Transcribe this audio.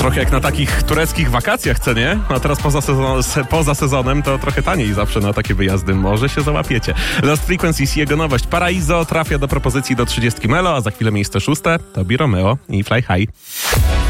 Trochę jak na takich tureckich wakacjach, co nie? A teraz poza sezonem to trochę taniej zawsze na takie wyjazdy. Może się załapiecie. Lost Frequencies i jego nowość Paraiso trafia do propozycji do 30 Melo, a za chwilę miejsce 6 to Bi Romeo i Fly High.